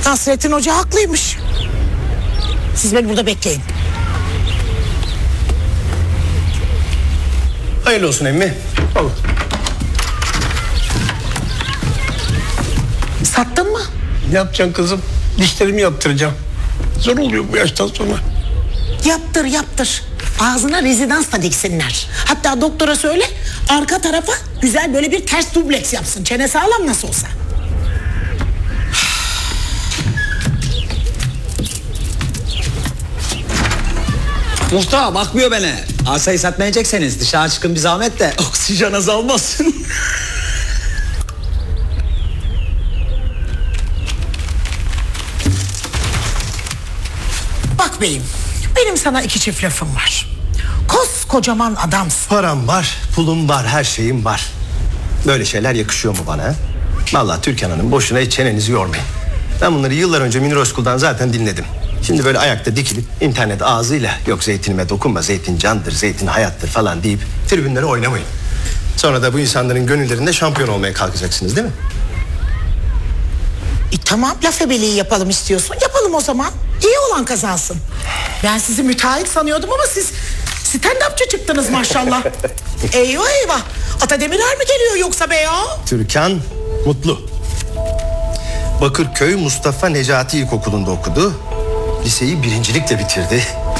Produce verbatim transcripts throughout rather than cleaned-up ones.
Nasrettin Hoca haklıymış. Siz beni burada bekleyin. Hayırlı olsun emmi. Olur. Sattın mı? Ne yapacaksın kızım? Dişlerimi yaptıracağım. Zor oluyor bu yaştan sonra. Yaptır yaptır. Ağzına rezidans da diksinler. Hatta doktora söyle arka tarafa güzel böyle bir ters dubleks yapsın. Çene sağlam nasıl olsa. Mustafa bakmıyor bana. Arsayı satmayacaksınız dışarı çıkın bir zahmet de oksijen azalmasın. Bak beyim, benim sana iki çift lafım var. Koskocaman adamsın. Param var, pulum var, her şeyim var. Böyle şeyler yakışıyor mu bana? He? Vallahi Türkan Hanım boşuna hiç çenenizi yormayın. Ben bunları yıllar önce Münir Özkul'dan zaten dinledim. Şimdi böyle ayakta dikilip internet ağzıyla yok zeytinime dokunma, zeytin candır, zeytin hayattır falan deyip tribünlere oynamayın. Sonra da bu insanların gönüllerinde şampiyon olmaya kalkacaksınız değil mi? E, tamam laf ebeliği yapalım istiyorsun. Yapalım o zaman. İyi olan kazansın. Ben sizi müteahhit sanıyordum ama siz stand-upçı çıktınız maşallah. Eyvah eyvah. Ata Demirer mi geliyor yoksa be ya? Türkan Mutlu. Bakırköy Mustafa Necati İlkokulu'nda okudu. Liseyi birincilikle bitirdi.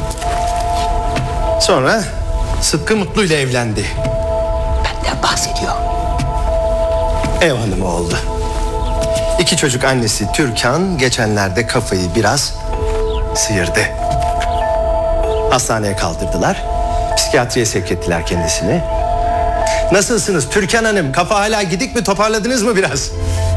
Sonra Sıtkı Mutlu ile evlendi. Benden bahsediyor. Ev hanımı oldu. İki çocuk annesi Türkan geçenlerde kafayı biraz sıyırdı. Hastaneye kaldırdılar. Psikiyatriye sevk ettiler kendisini. Nasılsınız Türkan Hanım? Kafa hala gidik mi? Toparladınız mı biraz?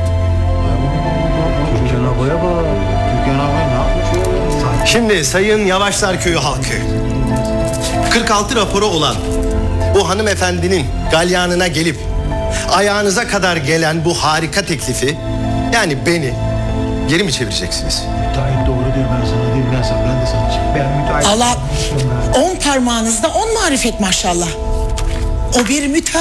Türkan abaya bak. Türkan abaya ne yapmış? Şimdi Sayın Yavaşlar Köyü halkı, kırk altı raporu olan bu hanımefendinin galyanına gelip ayağınıza kadar gelen bu harika teklifi, yani beni geri mi çevireceksiniz? Müteahhit doğru diyor, ben sana diyeyim, ben sana, ben de sana çekeyim. Ben müteahhit. Allah on parmağınızda on marifet maşallah. O bir müteahhit.